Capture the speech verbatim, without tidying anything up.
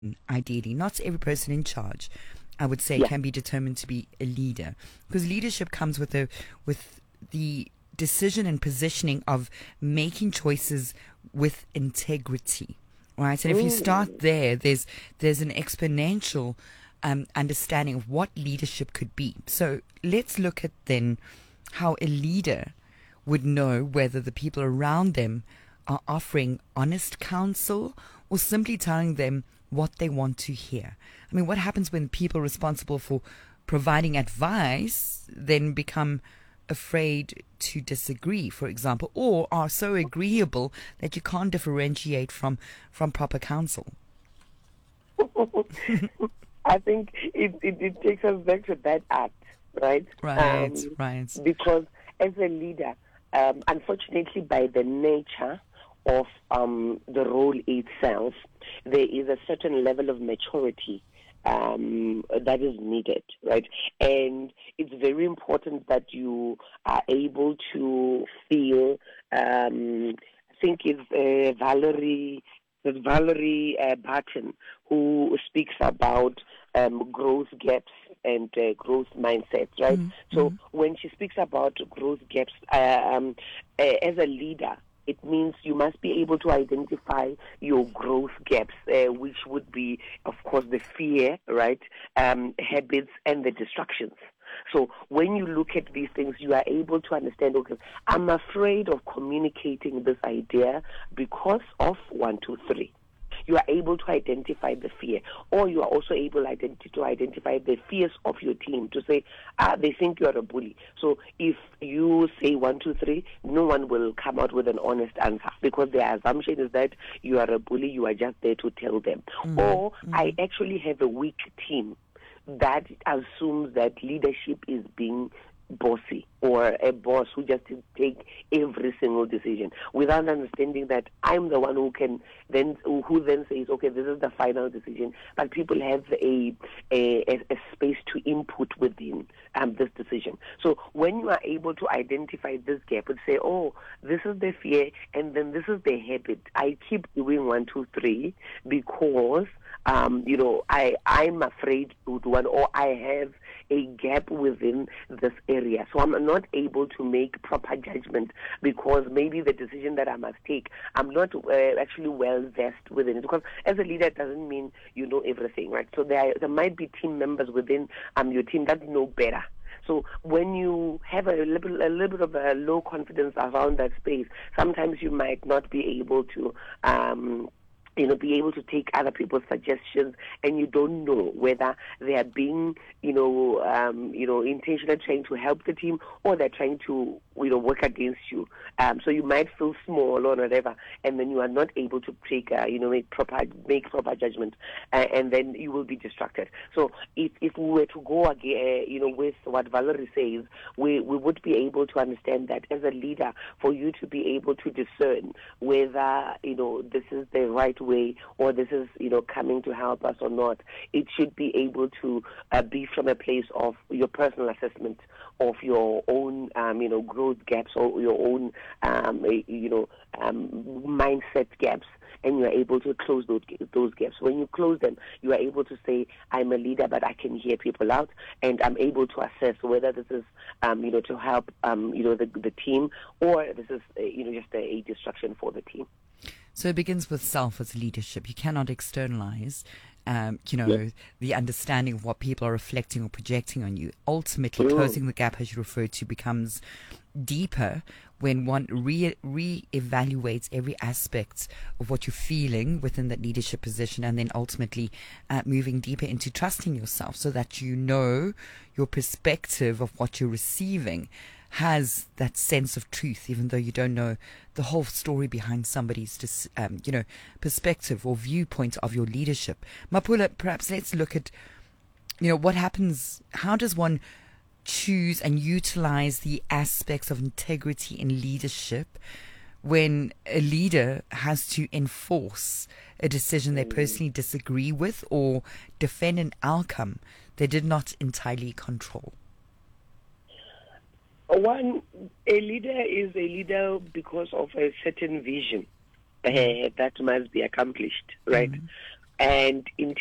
ideally. Not every person in charge, I would say, Yeah. can be determined to be a leader, because leadership comes with a with the decision and positioning of making choices with integrity, right? And if you start there, there's there's an exponential um, understanding of what leadership could be. So let's look at then how a leader would know whether the people around them are offering honest counsel or simply telling them what they want to hear. I mean, what happens when people responsible for providing advice then become afraid to disagree, for example, or are so agreeable that you can't differentiate from, from proper counsel? I think it, it, it takes us back to that act, right? Right, Um, right. Because as a leader, um, unfortunately, by the nature of um, the role itself, there is a certain level of maturity um, that is needed, right? And it's very important that you are able to feel, um, I think it's uh, Valerie, it's Valerie uh, Barton, who speaks about um, growth gaps and uh, growth mindsets, right? Mm-hmm. So when she speaks about growth gaps, uh, um, uh, as a leader, it means you must be able to identify your growth gaps, uh, which would be, of course, the fear, right, um, habits, and the distractions. So when you look at these things, you are able to understand, okay, I'm afraid of communicating this idea because of one, two, three. You are able to identify the fear, or you are also able identi- to identify the fears of your team to say, ah, they think you are a bully. So if you say one, two, three, no one will come out with an honest answer because their assumption is that you are a bully, you are just there to tell them. Mm-hmm. Or I actually have a weak team that assumes that leadership is being bossy, or a boss who just take every single decision without understanding that I'm the one who can then who then says, okay, this is the final decision, but people have a a, a space to input within um, this decision. So when you are able to identify this gap and say, oh, this is the fear and then this is the habit, I keep doing one, two, three because Um, you know, I, I'm afraid to do one, or I have a gap within this area. So I'm not able to make proper judgment because maybe the decision that I must take, I'm not uh, actually well versed within it. Because as a leader, it doesn't mean you know everything, right? So there, there might be team members within um, your team that know better. So when you have a little, a little bit of a low confidence around that space, sometimes you might not be able to um, you know, be able to take other people's suggestions, and you don't know whether they are being, you know, um, you know, intentionally trying to help the team, or they're trying to, you know, work against you. Um, so you might feel small or whatever, and then you are not able to take, uh, you know, make proper, make proper judgment, uh, and then you will be distracted. So if if we were to go again, uh, you know, with what Valerie says, we we would be able to understand that as a leader, for you to be able to discern whether, you know, this is the right way or this is, you know, coming to help us or not, it should be able to uh, be from a place of your personal assessment of your own, um, you know, growth gaps or your own, um, you know, um, mindset gaps, and you are able to close those those gaps. When you close them, you are able to say, I'm a leader, but I can hear people out, and I'm able to assess whether this is, um, you know, to help, um, you know, the, the team, or this is, uh, you know, just a, a distraction for the team. So it begins with self as leadership. You cannot externalize, um, you know, Yes. the understanding of what people are reflecting or projecting on you. Ultimately, Mm. closing the gap, as you referred to, becomes deeper when one re re-evaluates every aspect of what you're feeling within that leadership position, and then ultimately uh, moving deeper into trusting yourself so that you know your perspective of what you're receiving has that sense of truth, even though you don't know the whole story behind somebody's, dis, um, you know, perspective or viewpoint of your leadership. Mapula, perhaps let's look at, you know, what happens. How does one choose and utilize the aspects of integrity in leadership when a leader has to enforce a decision they personally disagree with or defend an outcome they did not entirely control? One, a leader is a leader because of a certain vision uh, that must be accomplished, right? Mm-hmm. And in